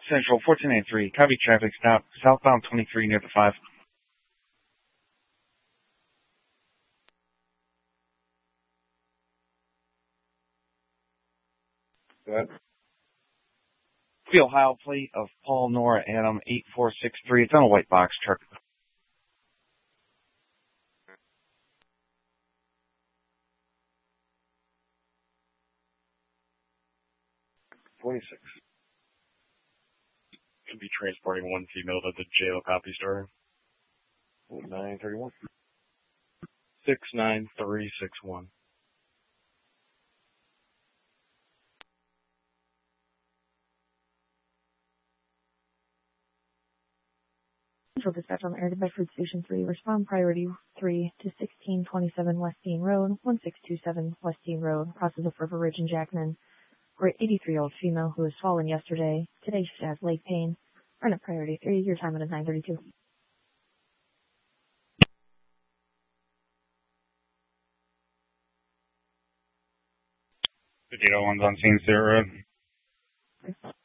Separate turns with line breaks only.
Central 1493, copy traffic stop, southbound 23 near the 5.
Good.
The Ohio plate of Paul Nora Adam 8463. It's on a white box truck.
26.
Could be transporting one female to the jail, copy star.
931.
69361.
Central Dispatch on the Air to Bedford Station 3. Respond priority 3 to 1627 West Dean Road, 1627 West Dean Road, crosses of River Ridge and Jackman. We're an 83-year-old female who was fallen yesterday. Today she has leg pain. Run at priority 3. Your time is 9:32.
The 801's on scene 0.